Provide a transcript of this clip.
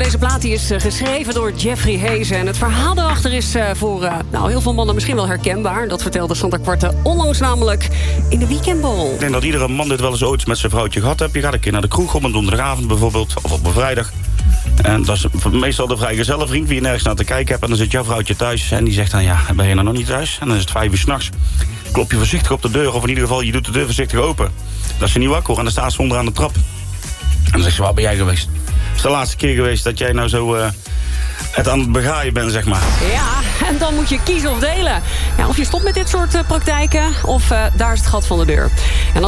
Deze plaat die is geschreven door Jeffrey Hayes. En het verhaal daarachter is voor heel veel mannen misschien wel herkenbaar. Dat vertelde Santa Quarte onlangs namelijk in de weekendbol. Ik denk dat iedere man dit wel eens ooit met zijn vrouwtje gehad heeft. Je gaat een keer naar de kroeg op een donderdagavond bijvoorbeeld, of op een vrijdag. En dat is meestal de vrijgezellenvriend wie je nergens naar te kijken hebt. En dan zit jouw vrouwtje thuis en die zegt dan, ja, ben je nou nog niet thuis? En dan is het 5 uur 's nachts. Klop je voorzichtig op de deur, of in ieder geval, je doet de deur voorzichtig open. Dat is ze niet wakker hoor, en dan staat ze onderaan de trap. En dan zegt ze, waar ben jij geweest? Het is de laatste keer geweest dat jij nou zo het aan het begaaien bent, zeg maar. Ja, en dan moet je kiezen of delen. Ja, of je stopt met dit soort praktijken, of daar is het gat van de deur. En